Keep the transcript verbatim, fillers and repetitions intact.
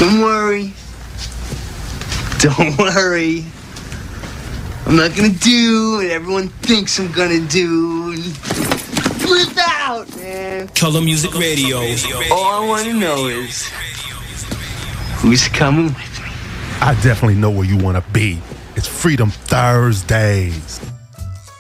Don't worry. Don't worry. I'm not gonna do what everyone thinks I'm gonna do. Flip out, man. Color Music Radio. All I wanna know is who's coming with me. I definitely know where you want to be. It's Freedom Thursdays.